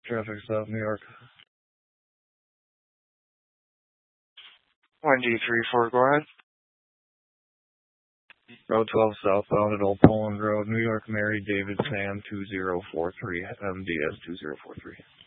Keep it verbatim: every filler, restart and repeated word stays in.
Traffic stop, New York. one D three four, go ahead. Road twelve southbound at Old Poland Road, New York, Mary David Sam two zero four three, M D S two zero four three.